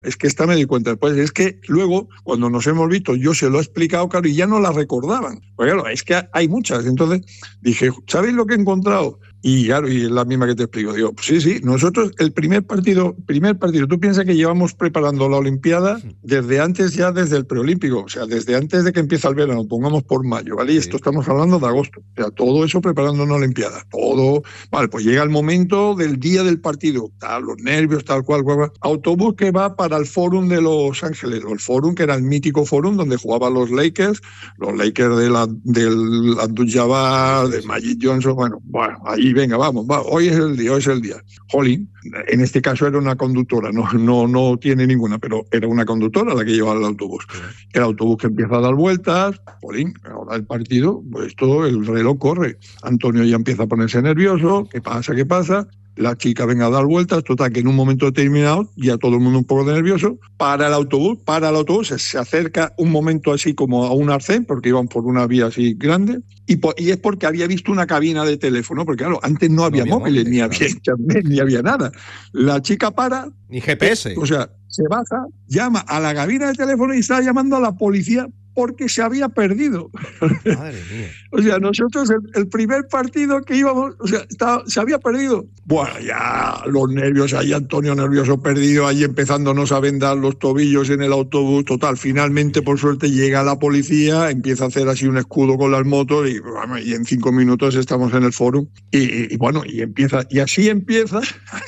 es que esta me di cuenta después, es que luego, cuando nos hemos visto, yo se lo he explicado, claro, y ya no la recordaban. Pues claro, es que hay muchas. Entonces dije, ¿sabéis lo que he encontrado? Y claro, y es la misma que te explico. Digo, pues sí, nosotros el primer partido, tú piensas que llevamos preparando la Olimpiada desde antes, ya desde el preolímpico, o sea, desde antes de que empieza el verano, pongamos por mayo, ¿vale? Y esto estamos hablando de agosto, o sea, todo eso preparando una Olimpiada, todo, vale, pues llega el momento del día del partido, tal, los nervios, tal cual, autobús que va para el Fórum de Los Ángeles, o el Fórum, que era el mítico Fórum donde jugaban los Lakers del Abdul-Jabbar, de Magic Johnson, bueno, ahí venga, vamos, hoy es el día. Jolín, en este caso era una conductora, no tiene ninguna, pero era una conductora la que llevaba el autobús. El autobús que empieza a dar vueltas, jolín, ahora el partido, pues todo el reloj corre. Antonio ya empieza a ponerse nervioso, ¿qué pasa? La chica venga a dar vueltas, total, que en un momento determinado, ya todo el mundo un poco nervioso, para el autobús, se acerca un momento así como a un arcén, porque iban por una vía así grande, y es porque había visto una cabina de teléfono, porque claro, antes no había móviles, ni había internet, ni había nada. La chica para... Ni GPS. O sea, se baja, llama a la cabina de teléfono y está llamando a la policía porque se había perdido. Madre mía. O sea, nosotros el primer partido que íbamos, o sea, se había perdido. Bueno, ya los nervios, ahí Antonio nervioso, perdido, ahí empezándonos a vendar los tobillos en el autobús. Total, finalmente, por suerte, llega la policía, empieza a hacer así un escudo con las motos y en 5 minutos estamos en el fórum. Y bueno, así empieza,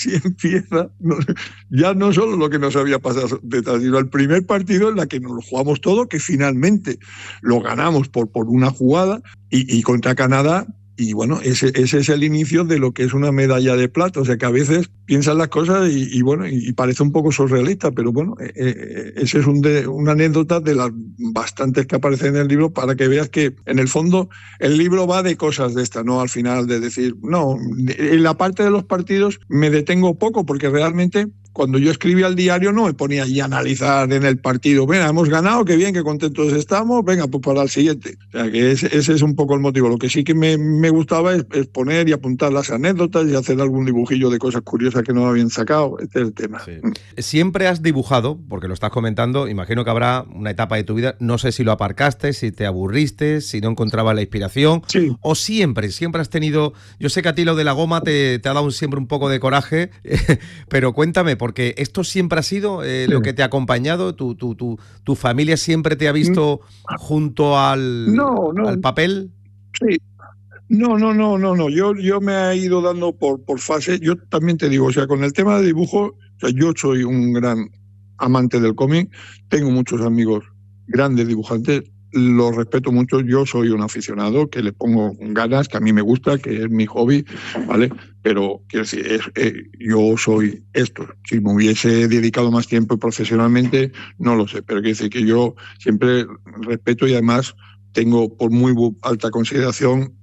ya no solo lo que nos había pasado detrás, sino el primer partido en la que nos lo jugamos todo, que finalmente lo ganamos por una jugada y contra Canadá. Y bueno, ese es el inicio de lo que es una medalla de plata. O sea que a veces piensas las cosas y parece un poco surrealista, pero bueno, ese es una anécdota de las bastantes que aparecen en el libro, para que veas que en el fondo el libro va de cosas de estas, no al final de decir, no, en la parte de los partidos me detengo poco, porque realmente cuando yo escribía al diario no me ponía ahí a analizar en el partido, venga, hemos ganado, qué bien, qué contentos estamos, venga, pues para el siguiente. O sea, que ese es un poco el motivo. Lo que sí que me gustaba es poner y apuntar las anécdotas y hacer algún dibujillo de cosas curiosas que no me habían sacado. Este es el tema. Sí. Siempre has dibujado, porque lo estás comentando, imagino que habrá una etapa de tu vida, no sé si lo aparcaste, si te aburriste, si no encontrabas la inspiración, sí. O siempre has tenido... Yo sé que a ti lo de la goma te ha dado siempre un poco de coraje, pero cuéntame, porque esto siempre ha sido lo que te ha acompañado, tu familia siempre te ha visto junto al papel. Sí. No. Yo me he ido dando por fases. Yo también te digo, o sea, con el tema de dibujo, o sea, yo soy un gran amante del cómic, tengo muchos amigos grandes dibujantes, los respeto mucho, yo soy un aficionado que le pongo ganas, que a mí me gusta, que es mi hobby, ¿vale? Pero quiero decir, yo soy esto. Si me hubiese dedicado más tiempo profesionalmente, no lo sé, pero quiero decir que yo siempre respeto y además tengo por muy alta consideración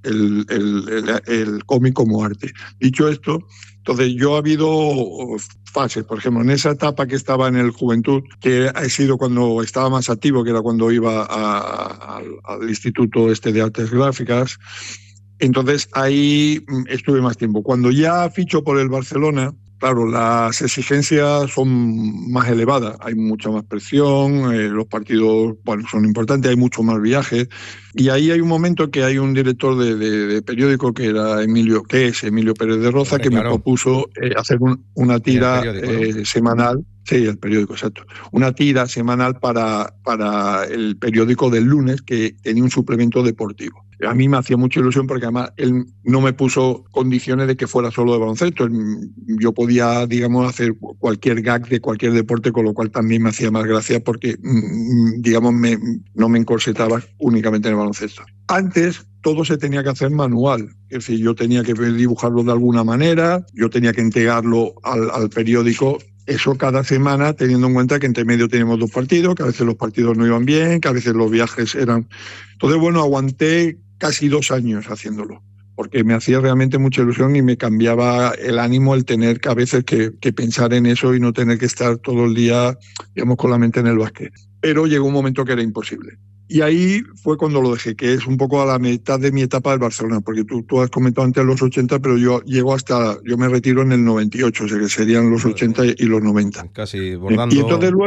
el cómic como arte. Dicho esto, entonces yo ha habido fases, por ejemplo, en esa etapa que estaba en el Juventud, que ha sido cuando estaba más activo, que era cuando iba al Instituto de Artes Gráficas. Entonces ahí estuve más tiempo. Cuando ya ficho por el Barcelona, claro, las exigencias son más elevadas, hay mucha más presión, los partidos son importantes, hay mucho más viajes, y ahí hay un momento que hay un director de periódico que es Emilio Pérez de Roza, que me propuso hacer una tira semanal. Sí, el periódico, exacto. Una tira semanal para el periódico del lunes, que tenía un suplemento deportivo. A mí me hacía mucha ilusión porque además él no me puso condiciones de que fuera solo de baloncesto. Yo podía, digamos, hacer cualquier gag de cualquier deporte, con lo cual también me hacía más gracia porque, digamos, no me encorsetaba únicamente en el baloncesto. Antes todo se tenía que hacer manual, es decir, yo tenía que dibujarlo de alguna manera, yo tenía que entregarlo al periódico. Eso cada semana, teniendo en cuenta que entre medio teníamos 2 partidos, que a veces los partidos no iban bien, que a veces los viajes eran... Entonces, bueno, aguanté casi 2 años haciéndolo, porque me hacía realmente mucha ilusión y me cambiaba el ánimo el tener que a veces que pensar en eso y no tener que estar todo el día, digamos, con la mente en el básquet. Pero llegó un momento que era imposible. Y ahí fue cuando lo dejé, que es un poco a la mitad de mi etapa del Barcelona, porque tú has comentado antes los 80, pero yo me retiro en el 98, o sea que serían los 80 y los 90. Casi bordando... Y entonces luego